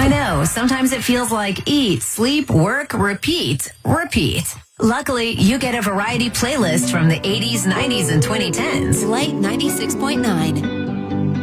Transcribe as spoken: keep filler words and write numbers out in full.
know, sometimes it feels like eat, sleep, work, repeat, repeat. Luckily, you get a variety playlist from the eighties, nineties, and twenty tens. Light ninety-six point nine.